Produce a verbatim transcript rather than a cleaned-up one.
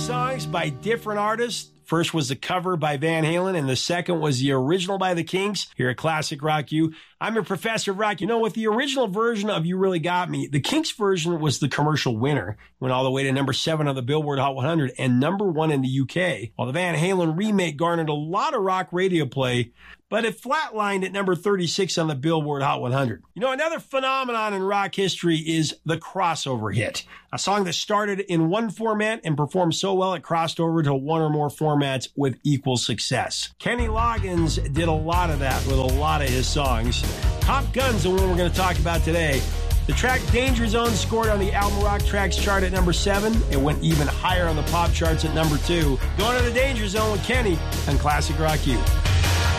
songs by different artists. First was the cover by Van Halen, and the second was the original by the Kinks here at Classic Rock U. I'm your professor of rock. You know, with the original version of You Really Got Me, the Kinks version was the commercial winner. Went all the way to number seven on the Billboard Hot one hundred and number one in the U K, while the Van Halen remake garnered a lot of rock radio play, but it flatlined at number thirty-six on the Billboard Hot one hundred. You know, another phenomenon in rock history is the crossover hit. A song that started in one format and performed so well it crossed over to one or more formats with equal success. Kenny Loggins did a lot of that with a lot of his songs. Top Gun's the one we're going to talk about today. The track Danger Zone scored on the Album Rock Tracks chart at number seven. It went even higher on the pop charts at number two. Going to the Danger Zone with Kenny on Classic Rock U.